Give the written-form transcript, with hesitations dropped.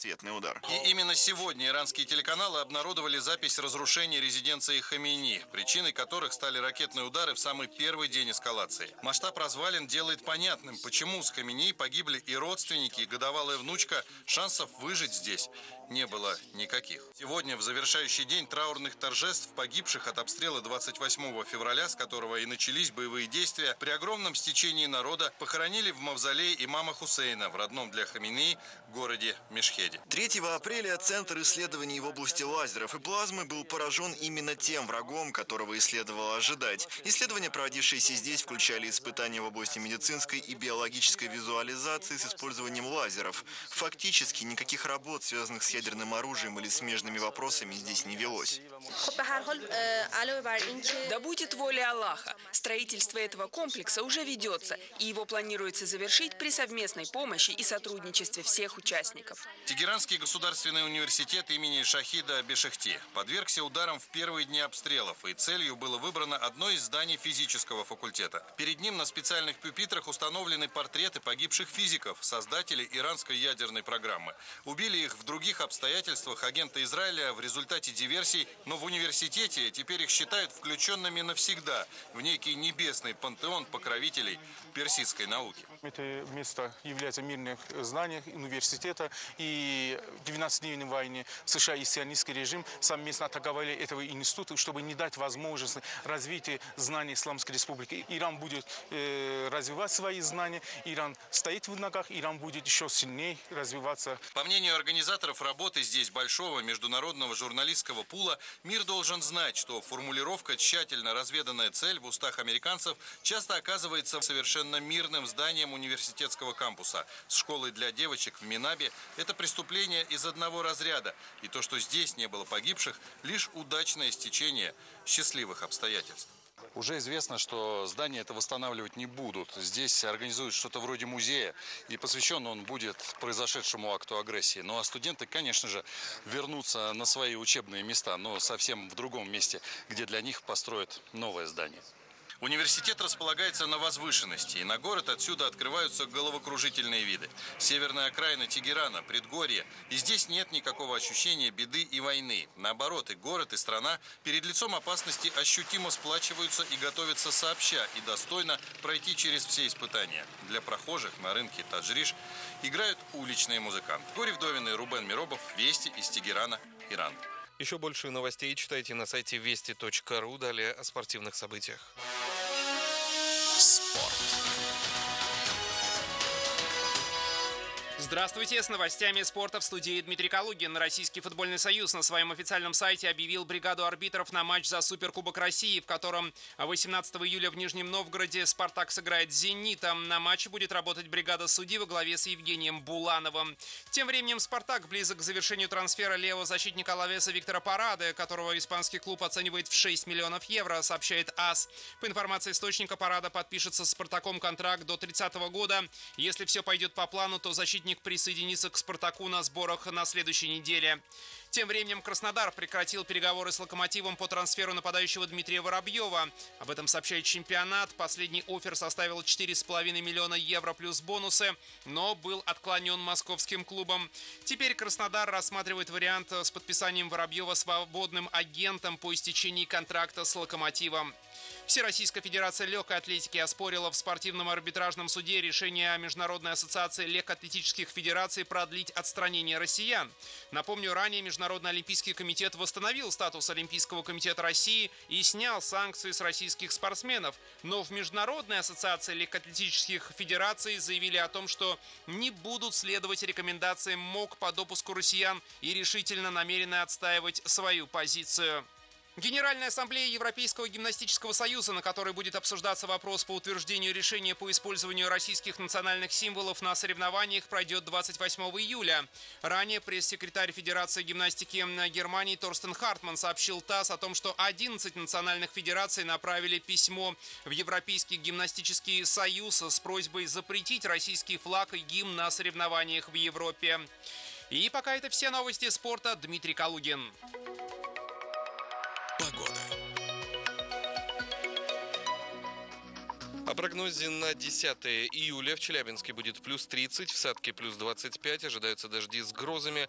ответный удар. И именно сегодня иранские телеканалы обнародовали запись разрушения резиденции Хамейни, причиной которых стали ракетные удары в самый первый день эскалации. Масштаб развалин делает понятным, почему с Хамейни погибли и родственники, и годовалая внучка. Шансов выжить здесь не было никаких. Сегодня, в завершающий день траурных торжеств погибших от обстрела 28 февраля, с которого и начались боевые действия, при огромном стечении народа похоронили в мавзолее имама Хусейна в родном для Хамейни городе Мешхеде. 3 апреля Центр исследований в области лазеров и плазмы был поражен именно тем врагом, которого и следовало ожидать. Исследования, проводившиеся здесь, включали испытания в области медицинской и биологической визуализации с использованием лазеров. Фактически никаких работ, связанных с ядерным оружием или смежными вопросами, здесь не велось. Да будет воля Аллаха. Строительство этого комплекса уже ведется, и его планируется завершить при совместной помощи и сотрудничестве всех участников. Тегеранский государственный университет имени Шахида Бешехти подвергся ударам в первые дни обстрелов, и целью было выбрано одно из зданий физического факультета. Перед ним на специальных пюпитрах установлены портреты погибших физиков, создателей иранской ядерной программы. Убили их в других обстоятельствах агенты Израиля в результате диверсий, но в университете теперь их считают включенными навсегда в некий небесный пантеон покровителей персидской науки. Это место является мирным зданием университета, и в 12-дневной войне США и сионистский режим совместно атаковали этого института, чтобы не дать возможности развития знаний Исламской Республики. Иран будет развивать свои знания, Иран стоит в ногах, Иран будет еще сильнее развиваться. По мнению организаторов работы здесь большого международного журналистского пула, мир должен знать, что формулировка «тщательно разведанная цель» в устах американцев часто оказывается совершенно мирным зданием университетского кампуса. С школой для девочек в Минабе это преступление из одного разряда. И то, что здесь не было погибших, лишь удачное стечение счастливых обстоятельств. Уже известно, что здание это восстанавливать не будут. Здесь организуют что-то вроде музея, и посвящен он будет произошедшему акту агрессии. Ну а студенты, конечно же, вернутся на свои учебные места, но совсем в другом месте, где для них построят новое здание. Университет располагается на возвышенности, и на город отсюда открываются головокружительные виды. Северная окраина Тегерана, предгорье, и здесь нет никакого ощущения беды и войны. Наоборот, и город, и страна перед лицом опасности ощутимо сплачиваются и готовятся сообща и достойно пройти через все испытания. Для прохожих на рынке Таджриш играют уличные музыканты. Гори Вдовин и Рубен Миробов, Вести из Тегерана, Иран. Еще больше новостей читайте на сайте вести.ру. Далее о спортивных событиях. Спорт. Здравствуйте, с новостями спорта в студии Дмитрий Калугин. Российский футбольный союз на своем официальном сайте объявил бригаду арбитров на матч за Суперкубок России, в котором 18 июля в Нижнем Новгороде «Спартак» сыграет с «Зенитом». На матче будет работать бригада судей во главе с Евгением Булановым. Тем временем «Спартак» близок к завершению трансфера левого защитника Алавеса Виктора Парады, которого испанский клуб оценивает в 6 миллионов евро, сообщает АС. По информации источника, Парада подпишется с «Спартаком» контракт до 30 года. Если все пойдет по плану, то защитник присоединиться к «Спартаку» на сборах на следующей неделе. Тем временем Краснодар прекратил переговоры с «Локомотивом» по трансферу нападающего Дмитрия Воробьева. Об этом сообщает чемпионат. Последний оффер составил 4,5 миллиона евро плюс бонусы, но был отклонен московским клубом. Теперь Краснодар рассматривает вариант с подписанием Воробьева свободным агентом по истечении контракта с «Локомотивом». Всероссийская федерация легкой атлетики оспорила в спортивном арбитражном суде решение Международной ассоциации легкоатлетических федераций продлить отстранение россиян. Напомню, ранее Международный олимпийский комитет восстановил статус Олимпийского комитета России и снял санкции с российских спортсменов. Но в Международной ассоциации легкоатлетических федераций заявили о том, что не будут следовать рекомендациям МОК по допуску россиян и решительно намерены отстаивать свою позицию. Генеральная ассамблея Европейского гимнастического союза, на которой будет обсуждаться вопрос по утверждению решения по использованию российских национальных символов на соревнованиях, пройдет 28 июля. Ранее пресс-секретарь Федерации гимнастики Германии Торстен Хартман сообщил ТАСС о том, что 11 национальных федераций направили письмо в Европейский гимнастический союз с просьбой запретить российский флаг и гимн на соревнованиях в Европе. И пока это все новости спорта. Дмитрий Калугин. О прогнозе на 10 июля в Челябинске будет плюс 30, в Сатке плюс 25, ожидаются дожди с грозами.